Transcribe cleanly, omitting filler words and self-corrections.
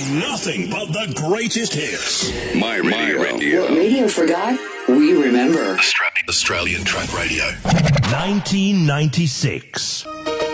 nothing but the greatest hits. My radio. What radio forgot, we remember. Australian Track Radio. 1996.